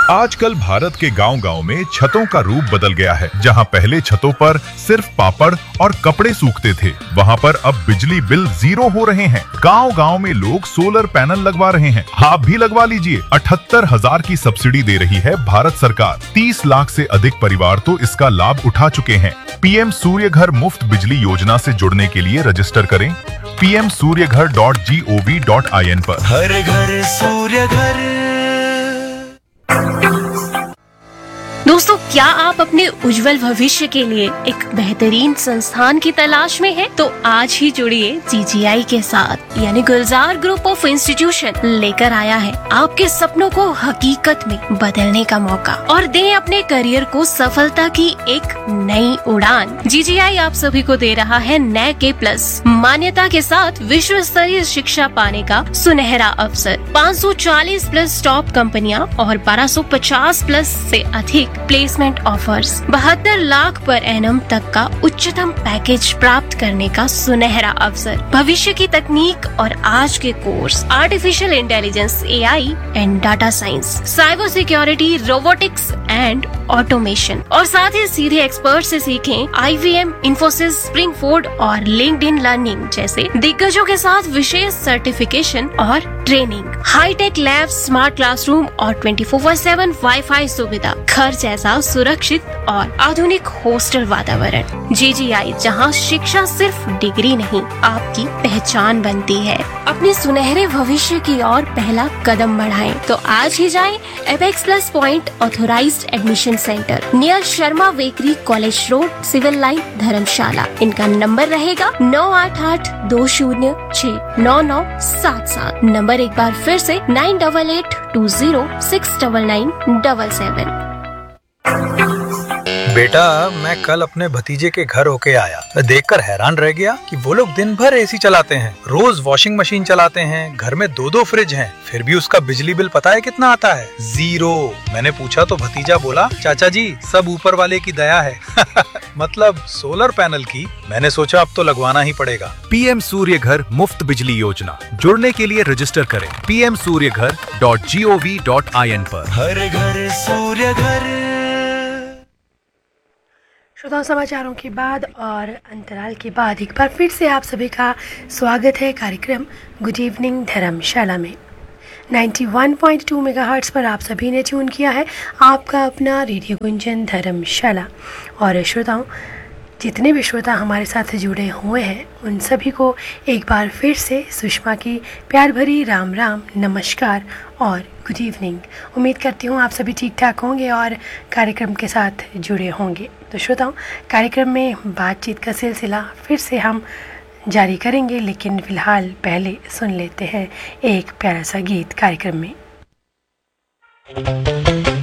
आजकल भारत के गांव-गांव में छतों का रूप बदल गया है। जहां पहले छतों पर सिर्फ पापड़ और कपड़े सूखते थे, वहां पर अब बिजली बिल 0 हो रहे हैं। गांव-गांव में लोग सोलर पैनल लगवा रहे हैं। आप भी लगवा लीजिए। 78,000 की सब्सिडी दे रही है भारत सरकार। 30 लाख से अधिक परिवार तो इसका लाभ उठा चुके हैं। पीएम सूर्य घर मुफ्त बिजली योजना से जुड़ने के लिए रजिस्टर करें pmsuryaghar.gov.in पर। हर घर सूर्य घर। दोस्तों, क्या आप अपने उज्जवल भविष्य के लिए एक बेहतरीन संस्थान की तलाश में हैं? तो आज ही जुड़िए GGI के साथ, यानी गुलजार ग्रुप ऑफ इंस्टीट्यूशन लेकर आया है आपके सपनों को हकीकत में बदलने का मौका और दें अपने करियर को सफलता की एक नई उड़ान। GGI आप सभी को दे रहा है NAC A+ मान्यता के साथ विश्व स्तरीय शिक्षा पाने का सुनहरा अवसर। 540+ टॉप कंपनियां और 1250+ से अधिक placement offers, 72 lakh per annum तक का उच्चतम पैकेज प्राप्त करने का सुनहरा अवसर, भविष्य की तकनीक और आज के course artificial intelligence, AI and data science, cyber security, robotics and automation और साथ ही सीधे एक्सपर्ट से सीखें IBM, इन्फोसिस, स्प्रिंगफोर्ड और लिंक्डइन लर्निंग जैसे दिग्गजों के साथ विशेष सर्टिफिकेशन और training, hi tech lab, smart classroom और 24/7 वाईफाई सुविधा, घर जैसा सुरक्षित और आधुनिक हॉस्टल वातावरण। GGI, जहां शिक्षा सिर्फ डिग्री नहीं आपकी पहचान बनती है। अपने सुनहरे भविष्य की ओर पहला कदम बढ़ाएं तो आज ही जाएं apex plus point authorised admission centre near Sharma bakery, college road, civil line, धर्मशाला। इनका नंबर रहेगा 9882069977। नंबर एक बार फिर से 9882069977। बेटा, मैं कल अपने भतीजे के घर होके आया। मैं देखकर हैरान रह गया कि वो लोग दिन भर एसी चलाते हैं, रोज वॉशिंग मशीन चलाते हैं, घर में 2-2 फ्रिज हैं, फिर भी उसका बिजली बिल पता है कितना आता है? 0। मैंने पूछा तो भतीजा बोला, चाचा जी सब ऊपर वाले की दया है। मतलब सोलर पैनल की। मैंने सोचा अब तो लगवाना ही पड़ेगा। पीएम सूर्य घर मुफ्त बिजली योजना, जुड़ने के लिए रजिस्टर करें pmsuryaghar.gov.in पर। हर घर सूर्य घर। श्रोताओं, समाचारों के बाद और अंतराल के बाद एक बार फिर से आप सभी का स्वागत है कार्यक्रम गुड इवनिंग धर्मशाला में। 91.2 मेगाहर्ट्ज़ पर आप सभी ने ट्यून किया है आपका अपना रेडियो गुंजन धर्मशाला। और श्रोताओं, जितने भी श्रोता हमारे साथ जुड़े हुए हैं उन सभी को एक बार फिर से सुषमा की प्यार भरी राम राम, नमस्कार और गुड इवनिंग। उम्मीद करती हूँ आप सभी ठीक ठाक होंगे और कार्यक्रम के साथ जुड़े होंगे। तो श्रोताओं, कार्यक्रम में बातचीत का सिलसिला फिर से हम जारी करेंगे, लेकिन फ़िलहाल पहले सुन लेते हैं एक प्यारा सा गीत कार्यक्रम में।